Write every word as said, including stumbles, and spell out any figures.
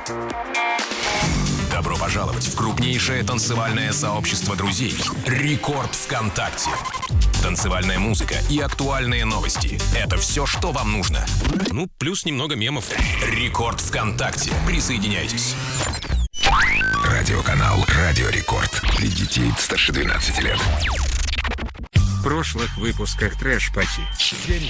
Добро пожаловать в крупнейшее танцевальное сообщество друзей «Рекорд ВКонтакте». Танцевальная музыка и актуальные новости – это все, что вам нужно. Ну, плюс немного мемов. «Рекорд ВКонтакте». Присоединяйтесь. Радиоканал «Радио Рекорд». Для детей старше двенадцати лет. В прошлых выпусках Трэш Пати.